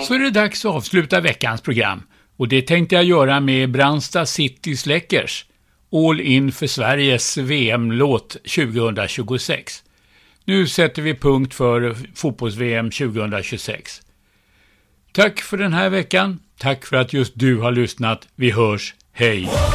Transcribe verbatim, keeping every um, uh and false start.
Så är det dags att avsluta veckans program. Och det tänkte jag göra med Brandsta City Släckers. All in för Sveriges V M-låt tjugohundratjugosex. Nu sätter vi punkt för fotbolls-V M tjugohundratjugosex. Tack för den här veckan. Tack för att just du har lyssnat. Vi hörs. Hej!